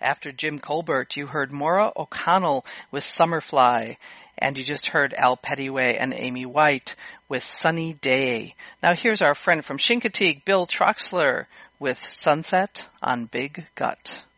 After Jim Colbert, you heard Maura O'Connell with Summerfly, and you just heard Al Pettyway and Amy White with Sunny Day. Now here's our friend from Chincoteague, Bill Troxler, with Sunset on Big Gut.